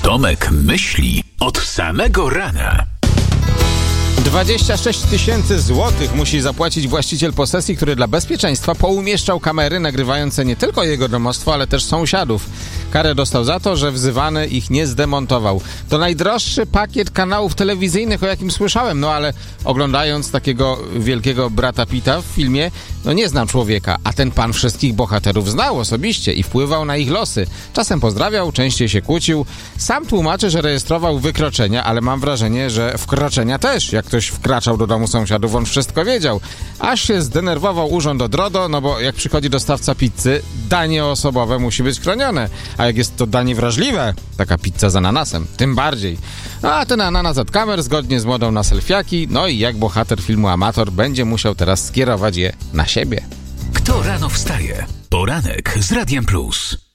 Tomek myśli od samego rana. 26 000 złotych musi zapłacić właściciel posesji, który dla bezpieczeństwa poumieszczał kamery nagrywające nie tylko jego domostwo, ale też sąsiadów. Karę dostał za to, że wzywany ich nie zdemontował. To najdroższy pakiet kanałów telewizyjnych, o jakim słyszałem, ale oglądając takiego wielkiego brata Pitta w filmie, nie znam człowieka, a ten pan wszystkich bohaterów znał osobiście i wpływał na ich losy. Czasem pozdrawiał, częściej się kłócił. Sam tłumaczy, że rejestrował wykroczenia, ale mam wrażenie, że wkroczenia też. Jak ktoś wkraczał do domu sąsiadów, on wszystko wiedział. Aż się zdenerwował urząd od RODO, bo jak przychodzi dostawca pizzy, danie osobowe musi być chronione. A jak jest to danie wrażliwe, taka pizza z ananasem, tym bardziej. A ten ananas od kamer zgodnie z modą na selfiaki, i jak bohater filmu Amator będzie musiał teraz skierować je na siebie. Kto rano wstaje? Poranek z Radiem Plus.